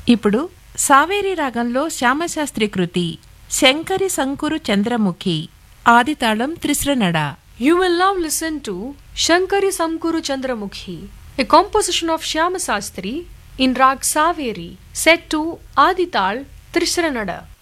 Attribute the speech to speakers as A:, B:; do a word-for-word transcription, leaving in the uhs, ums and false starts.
A: ఇప్పుడు సావేరి రాగంలో శ్యామశాస్త్రి కృతి Shankari సంకురు Chandramukhi ఆదితాళం త్రిశ్రనడ.
B: You will now listen to Shankari Samkuru Chandramukhi, a composition of Shyama Sastri in Rag Saveri, set to Adital Trisranada.